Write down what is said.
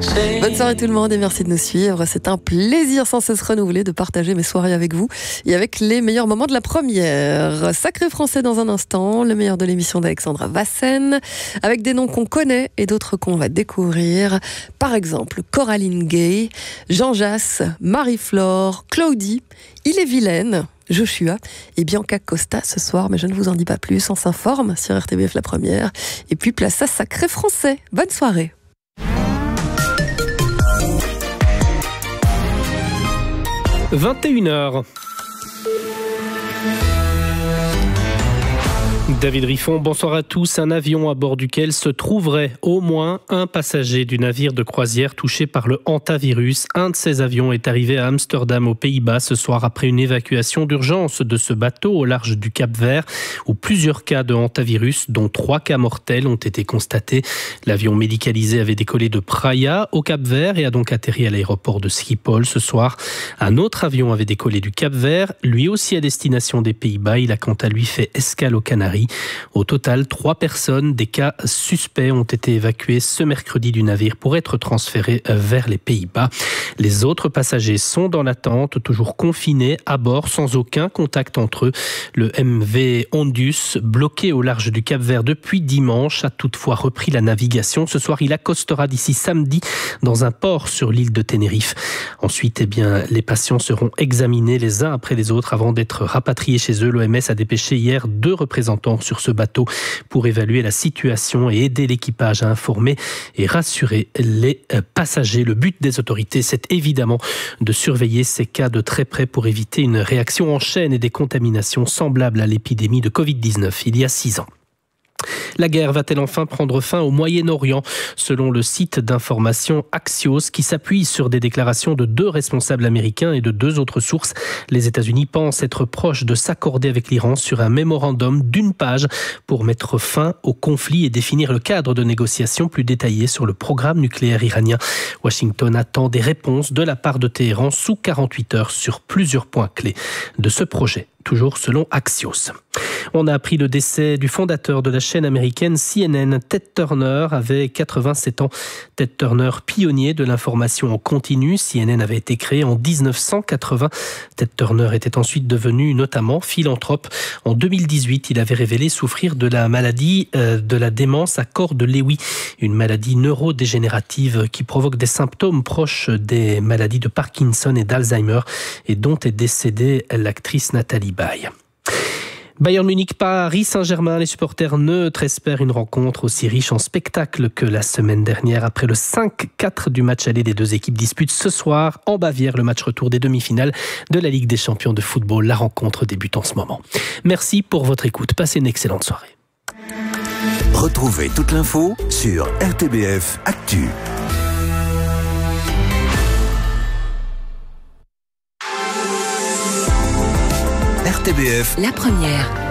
Bonne soirée tout le monde et merci de nous suivre. C'est un plaisir sans cesse renouvelé de partager mes soirées avec vous et avec les meilleurs moments de la première. Sacré français dans un instant, le meilleur de l'émission d'Alexandra Vassen, avec des noms qu'on connaît et d'autres qu'on va découvrir. Par exemple, Coraline Gay, Jean Jass, Marie-Flore, Claudie, Ille-et-Vilaine, Joshua et Bianca Costa ce soir, mais je ne vous en dis pas plus. On s'informe sur RTBF la première. Et puis place à Sacré français. Bonne soirée. « 21h ». David Riffon, bonsoir à tous. Un avion à bord duquel se trouverait au moins un passager du navire de croisière touché par le hantavirus. Un de ces avions est arrivé à Amsterdam, aux Pays-Bas, ce soir après une évacuation d'urgence de ce bateau au large du Cap-Vert, où plusieurs cas de hantavirus, dont 3 cas mortels, ont été constatés. L'avion médicalisé avait décollé de Praia, au Cap-Vert, et a donc atterri à l'aéroport de Schiphol ce soir. Un autre avion avait décollé du Cap-Vert, lui aussi à destination des Pays-Bas. Il a quant à lui fait escale aux Canaries. Au total, 3 personnes, des cas suspects, ont été évacués ce mercredi du navire pour être transférés vers les Pays-Bas. Les autres passagers sont dans l'attente, toujours confinés à bord, sans aucun contact entre eux. Le MV Ondus, bloqué au large du Cap-Vert depuis dimanche, a toutefois repris la navigation. Ce soir, il accostera d'ici samedi dans un port sur l'île de Tenerife. Ensuite, les patients seront examinés les uns après les autres avant d'être rapatriés chez eux. L'OMS a dépêché hier 2 représentants sur ce bateau pour évaluer la situation et aider l'équipage à informer et rassurer les passagers. Le but des autorités, c'est évidemment de surveiller ces cas de très près pour éviter une réaction en chaîne et des contaminations semblables à l'épidémie de Covid-19 il y a 6 ans. La guerre va-t-elle enfin prendre fin au Moyen-Orient ? Selon le site d'information Axios, qui s'appuie sur des déclarations de 2 responsables américains et de 2 autres sources, les États-Unis pensent être proches de s'accorder avec l'Iran sur un mémorandum d'1 page pour mettre fin au conflit et définir le cadre de négociation plus détaillé sur le programme nucléaire iranien. Washington attend des réponses de la part de Téhéran sous 48 heures sur plusieurs points clés de ce projet. Toujours selon Axios. On a appris le décès du fondateur de la chaîne américaine CNN, Ted Turner, avait 87 ans. Ted Turner, pionnier de l'information en continu. CNN avait été créé en 1980. Ted Turner était ensuite devenu notamment philanthrope. En 2018, il avait révélé souffrir de la maladie de la démence à corps de Lewy, une maladie neurodégénérative qui provoque des symptômes proches des maladies de Parkinson et d'Alzheimer et dont est décédée l'actrice Nathalie Baye. Bayern Munich, Paris Saint-Germain, les supporters neutres espèrent une rencontre aussi riche en spectacle que la semaine dernière. Après le 5-4 du match aller, les 2 équipes disputent ce soir en Bavière le match retour des demi-finales de la Ligue des champions de football. La rencontre débute en ce moment. Merci pour votre écoute. Passez une excellente soirée. Retrouvez toute l'info sur RTBF Actu. RTBF la première.